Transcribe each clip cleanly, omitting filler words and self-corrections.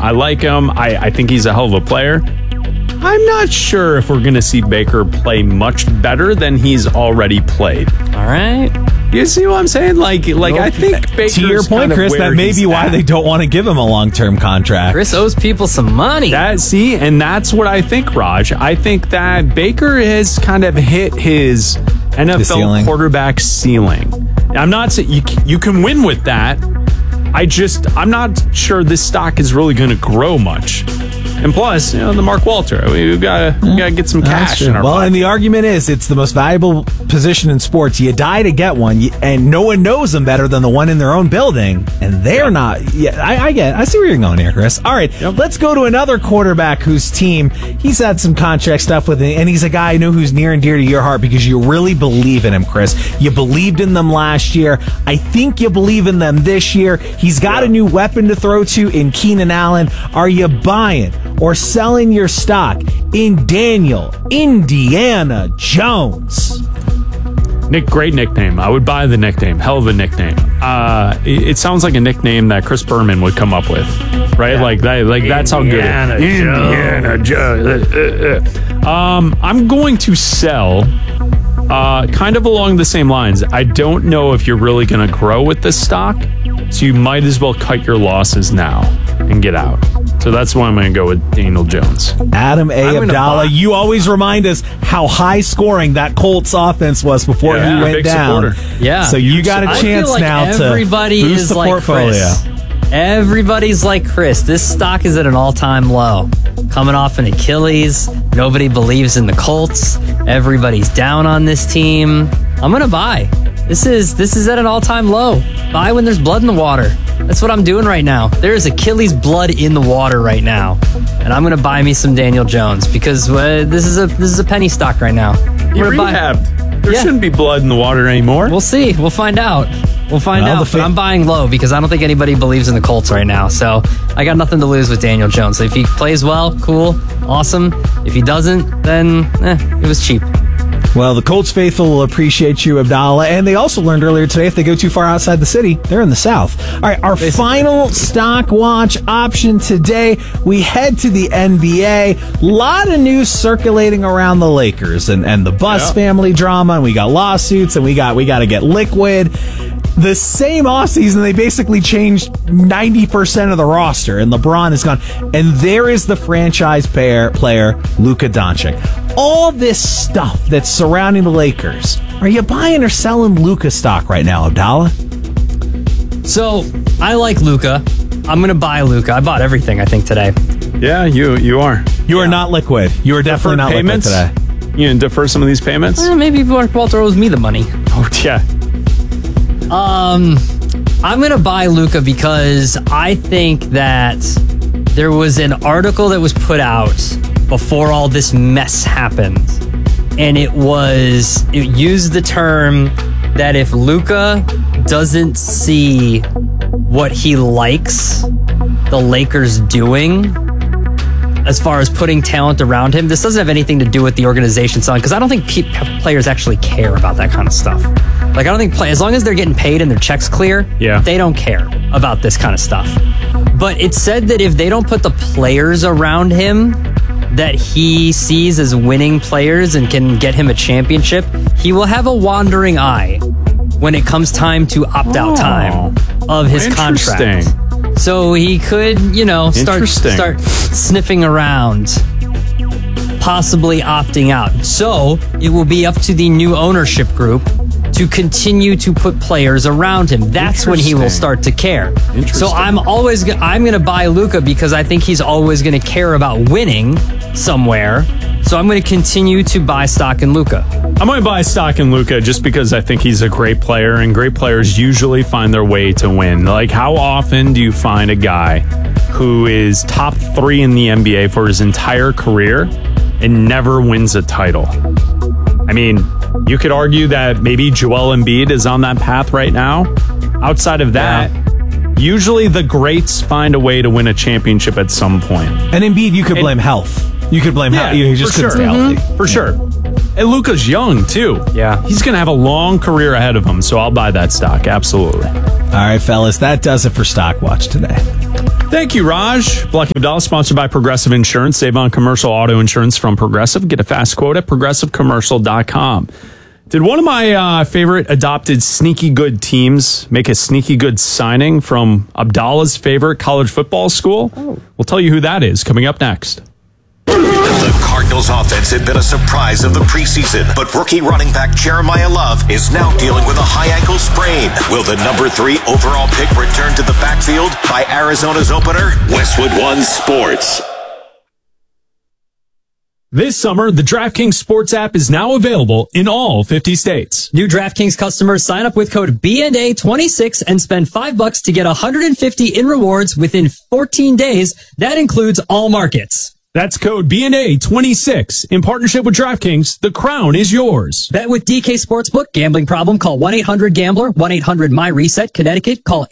I like him. I think he's a hell of a player. I'm not sure if we're going to see Baker play much better than he's already played. All right. You see what I'm saying? Like I think Baker's to your point, Chris, that may be why they don't want to give him a long-term contract. Chris owes people some money. And that's what I think, Raj. I think that Baker has kind of hit his NFL quarterback ceiling. I'm not saying you can win with that. I'm not sure this stock is really going to grow much. And plus, the Mark Walter, we've got to get some cash in our pocket. And the argument is it's the most valuable position in sports. You die to get one, and no one knows them better than the one in their own building, and they're not. Yeah, I see where you're going here, Chris. All right, let's go to another quarterback whose team he's had some contract stuff with, and he's a guy I know who's near and dear to your heart because you really believe in him, Chris. You believed in them last year. I think you believe in them this year. He's got a new weapon to throw to in Keenan Allen. Are you buying or selling your stock in Daniel Indiana Jones? Nick, great nickname. I would buy the nickname. Hell of a nickname. It sounds like a nickname that Chris Berman would come up with, right? Yeah. That's how good it is. Indiana Jones. I'm going to sell. Kind of along the same lines. I don't know if you're really going to grow with this stock, so you might as well cut your losses now and get out. So that's why I'm going to go with Daniel Jones. Adam Abdallah, you always remind us how high scoring that Colts offense was before he went down. Supporter. Yeah. So you got a chance now to boost the portfolio. Everybody's like Chris. This stock is at an all-time low. Coming off an Achilles. Nobody believes in the Colts. Everybody's down on this team. I'm going to buy. This is at an all-time low. Buy when there's blood in the water. That's what I'm doing right now. There is Achilles blood in the water right now. And I'm going to buy me some Daniel Jones because this is a penny stock right now. You're rehabbed. There shouldn't be blood in the water anymore. We'll see. We'll find out. But I'm buying low because I don't think anybody believes in the Colts right now. So I got nothing to lose with Daniel Jones. So if he plays well, cool, awesome. If he doesn't, then it was cheap. Well, the Colts faithful will appreciate you, Abdallah. And they also learned earlier today if they go too far outside the city, they're in the South. All right, our final stock watch option today, we head to the NBA. A lot of news circulating around the Lakers and the Buss family drama, and we got lawsuits, and we got to get liquid. The same offseason, they basically changed 90% of the roster, and LeBron is gone. And there is the franchise player, Luka Doncic. All this stuff that's surrounding the Lakers. Are you buying or selling Luka stock right now, Abdallah? So, I like Luka. I'm going to buy Luka. I bought everything, I think, today. Yeah, you are. You are not liquid. You are definitely not liquid today. You can defer some of these payments? Maybe Walter owes me the money. Oh, yeah. I'm going to buy Luka because I think that there was an article that was put out before all this mess happened. And it used the term that if Luka doesn't see what he likes the Lakers doing as far as putting talent around him, this doesn't have anything to do with the organization selling, because I don't think players actually care about that kind of stuff. Like, I don't think as long as they're getting paid and their checks clear, they don't care about this kind of stuff. But it said that if they don't put the players around him that he sees as winning players and can get him a championship, he will have a wandering eye when it comes time to opt-out time of his contract. So he could, start sniffing around, possibly opting out. So it will be up to the new ownership group to continue to put players around him. That's when he will start to care. So I'm going to buy Luka because I think he's always going to care about winning somewhere. So I'm going to continue to buy stock in Luka. I'm going to buy stock in Luka just because I think he's a great player, and great players usually find their way to win. Like, how often do you find a guy who is top 3 in the NBA for his entire career and never wins a title? I mean, you could argue that maybe Joel Embiid is on that path right now. Outside of that, usually the greats find a way to win a championship at some point. And Embiid, you could blame health. You could blame health. You just couldn't stay healthy. For sure. And Luka's young, too. Yeah. He's going to have a long career ahead of him, so I'll buy that stock. Absolutely. All right, fellas, that does it for Stock Watch today. Thank you, Raj. Black & Abdallah, sponsored by Progressive Insurance. Save on commercial auto insurance from Progressive. Get a fast quote at progressivecommercial.com. Did one of my favorite adopted sneaky good teams make a sneaky good signing from Abdallah's favorite college football school? Oh. We'll tell you who that is coming up next. The Cardinals offense had been a surprise of the preseason, but rookie running back Jeremiah Love is now dealing with a high ankle sprain. Will the number 3 overall pick return to the backfield by Arizona's opener? Westwood One Sports. This summer, the DraftKings Sports app is now available in all 50 states. New DraftKings customers sign up with code BNA26 and spend $5 to get $150 in rewards within 14 days. That includes all markets. That's code BNA26. In partnership with DraftKings, the crown is yours. Bet with DK Sportsbook. Gambling problem? Call 1-800-GAMBLER. 1-800-MY-RESET. Connecticut. Call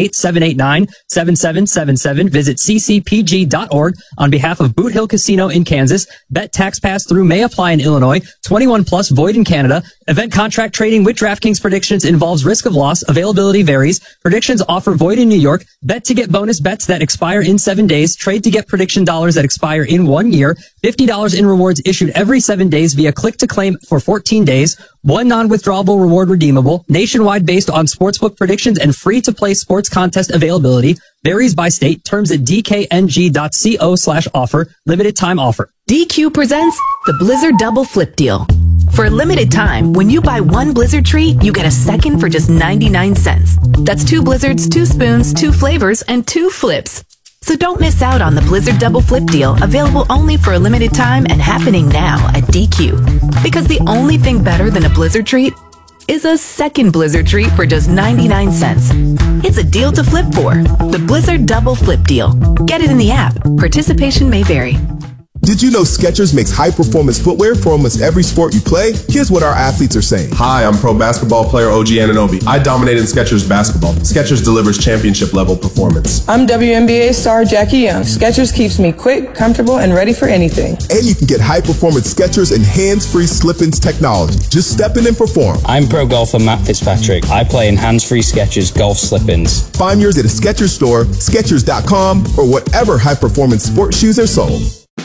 888-789-7777. Visit ccpg.org on behalf of Boot Hill Casino in Kansas. Bet tax pass through may apply in Illinois. 21 plus void in Canada. Event contract trading with DraftKings predictions involves risk of loss. Availability varies. Predictions offer void in New York. Bet to get bonus bets that expire in 7 days. Trade to get prediction dollars that expire in 1 year. $50 in rewards issued every 7 days via click to claim for 14 days. One non-withdrawable reward redeemable. Nationwide based on sportsbook predictions and free to play sports contest availability. Varies by state. Terms at dkng.co/offer. Limited time offer. DQ presents the Blizzard Double Flip Deal. For a limited time, when you buy one Blizzard treat, you get a second for just 99 cents. That's 2 Blizzards, 2 spoons, 2 flavors, and 2 flips. So don't miss out on the Blizzard Double Flip Deal, available only for a limited time and happening now at DQ. Because the only thing better than a Blizzard treat is a second Blizzard treat for just 99 cents. It's a deal to flip for. The Blizzard Double Flip Deal. Get it in the app. Participation may vary. Did you know Skechers makes high-performance footwear for almost every sport you play? Here's what our athletes are saying. Hi, I'm pro basketball player OG Anunoby. I dominate in Skechers basketball. Skechers delivers championship-level performance. I'm WNBA star Jackie Young. Skechers keeps me quick, comfortable, and ready for anything. And you can get high-performance Skechers and hands-free slip-ins technology. Just step in and perform. I'm pro golfer Matt Fitzpatrick. I play in hands-free Skechers golf slip-ins. Find yours at a Skechers store, Skechers.com, or whatever high-performance sports shoes are sold.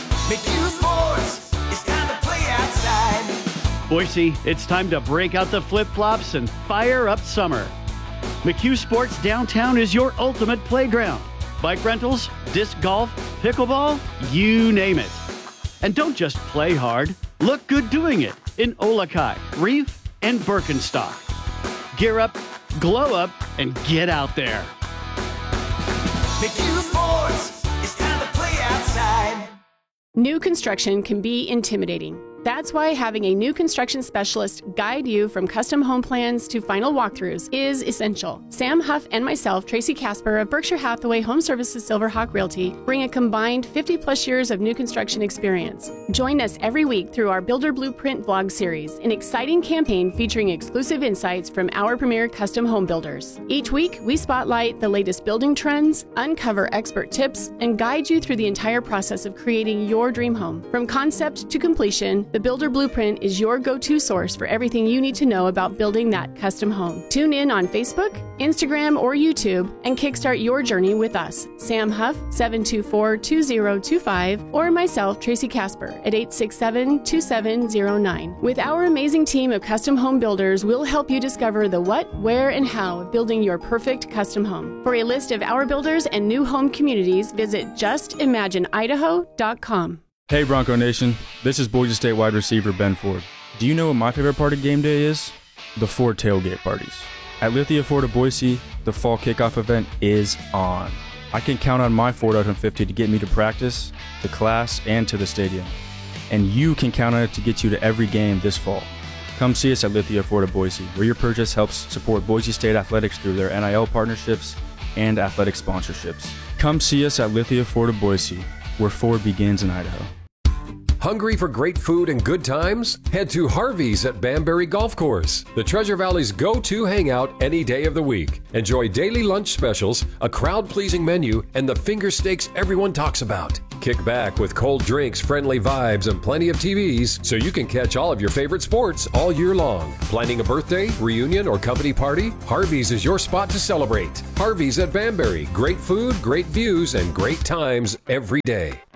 Boise, it's time to break out the flip-flops and fire up summer. McHugh Sports Downtown is your ultimate playground. Bike rentals, disc golf, pickleball, you name it. And don't just play hard, look good doing it in Olakai, Reef, and Birkenstock. Gear up, glow up, and get out there. McHugh Sports, it's time to play outside. New construction can be intimidating. That's why having a new construction specialist guide you from custom home plans to final walkthroughs is essential. Sam Huff and myself, Tracy Casper of Berkshire Hathaway Home Services Silverhawk Realty, bring a combined 50-plus years of new construction experience. Join us every week through our Builder Blueprint vlog series, an exciting campaign featuring exclusive insights from our premier custom home builders. Each week, we spotlight the latest building trends, uncover expert tips, and guide you through the entire process of creating your dream home. From concept to completion, the Builder Blueprint is your go-to source for everything you need to know about building that custom home. Tune in on Facebook, Instagram, or YouTube and kickstart your journey with us. Sam Huff, 724-2025, or myself, Tracy Casper, at 867-2709. With our amazing team of custom home builders, we'll help you discover the what, where, and how of building your perfect custom home. For a list of our builders and new home communities, visit justimagineidaho.com. Hey Bronco Nation, this is Boise State wide receiver Ben Ford. Do you know what my favorite part of game day is? The Ford tailgate parties. At Lithia Ford of Boise, the fall kickoff event is on. I can count on my Ford F-150 to get me to practice, to class, and to the stadium. And you can count on it to get you to every game this fall. Come see us at Lithia Ford of Boise, where your purchase helps support Boise State athletics through their NIL partnerships and athletic sponsorships. Come see us at Lithia Ford of Boise, where Ford begins in Idaho. Hungry for great food and good times? Head to Harvey's at Banbury Golf Course, the Treasure Valley's go-to hangout any day of the week. Enjoy daily lunch specials, a crowd-pleasing menu, and the finger steaks everyone talks about. Kick back with cold drinks, friendly vibes, and plenty of TVs so you can catch all of your favorite sports all year long. Planning a birthday, reunion, or company party? Harvey's is your spot to celebrate. Harvey's at Banbury. Great food, great views, and great times every day.